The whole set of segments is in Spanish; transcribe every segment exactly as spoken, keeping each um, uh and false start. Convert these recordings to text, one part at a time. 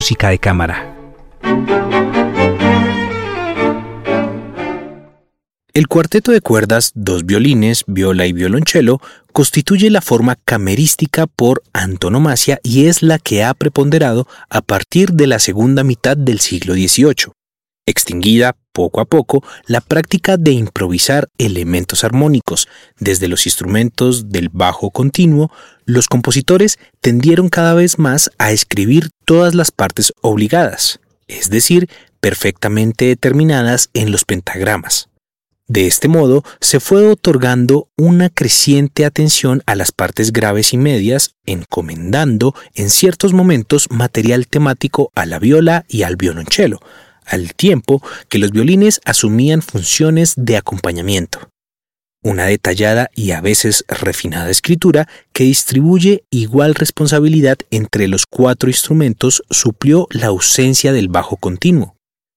música de cámara. El cuarteto de cuerdas, dos violines, viola y violonchelo, constituye la forma camerística por antonomasia y es la que ha preponderado a partir de la segunda mitad del siglo dieciocho, extinguida poco a poco la práctica de improvisar elementos armónicos. Desde los instrumentos del bajo continuo, los compositores tendieron cada vez más a escribir todas las partes obligadas, es decir, perfectamente determinadas en los pentagramas. De este modo, se fue otorgando una creciente atención a las partes graves y medias, encomendando en ciertos momentos material temático a la viola y al violonchelo, al tiempo que los violines asumían funciones de acompañamiento. Una detallada y a veces refinada escritura que distribuye igual responsabilidad entre los cuatro instrumentos suplió la ausencia del bajo continuo.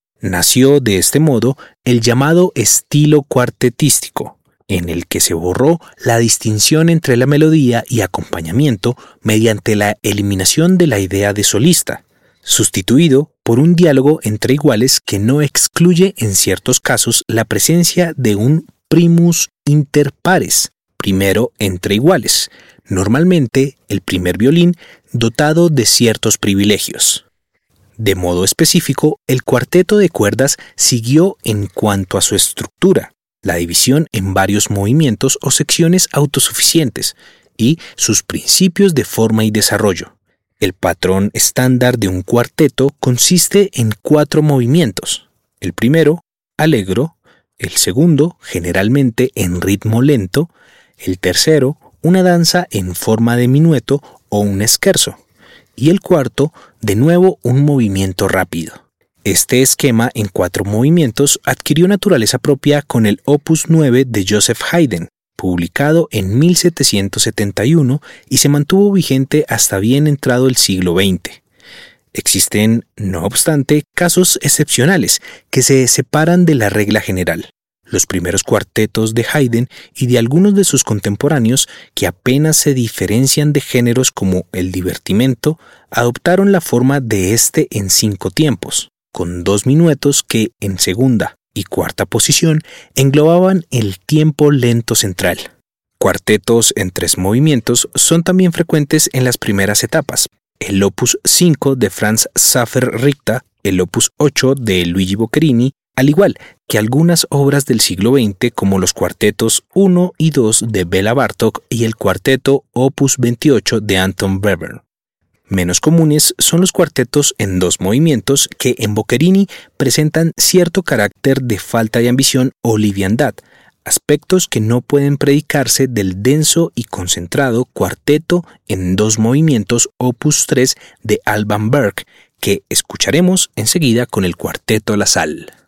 Nació de este modo el llamado estilo cuartetístico, en el que se borró la distinción entre la melodía y acompañamiento mediante la eliminación de la idea de solista, sustituido por un diálogo entre iguales que no excluye en ciertos casos la presencia de un primus inter pares, primero entre iguales, normalmente el primer violín dotado de ciertos privilegios. De modo específico, el cuarteto de cuerdas siguió en cuanto a su estructura, la división en varios movimientos o secciones autosuficientes y sus principios de forma y desarrollo. El patrón estándar de un cuarteto consiste en cuatro movimientos. El primero, allegro, el segundo, generalmente en ritmo lento, el tercero, una danza en forma de minueto o un scherzo, y el cuarto, de nuevo, un movimiento rápido. Este esquema en cuatro movimientos adquirió naturaleza propia con el Opus nueve de Joseph Haydn, publicado en mil setecientos setenta y uno y se mantuvo vigente hasta bien entrado el siglo veinte. Existen, no obstante, casos excepcionales que se separan de la regla general. Los primeros cuartetos de Haydn y de algunos de sus contemporáneos, que apenas se diferencian de géneros como el divertimento, adoptaron la forma de este en cinco tiempos, con dos minuetos que, en segunda y cuarta posición, englobaban el tiempo lento central. Cuartetos en tres movimientos son también frecuentes en las primeras etapas. El Opus cinco de Franz Xaver Richter, el Opus ocho de Luigi Boccherini, al igual que algunas obras del siglo veinte como los cuartetos uno y dos de Béla Bartók y el cuarteto Opus veintiocho de Anton Webern. Menos comunes son los cuartetos en dos movimientos que en Boccherini presentan cierto carácter de falta de ambición o liviandad, aspectos que no pueden predicarse del denso y concentrado cuarteto en dos movimientos Opus tres de Alban Berg, que escucharemos enseguida con el cuarteto La Salle.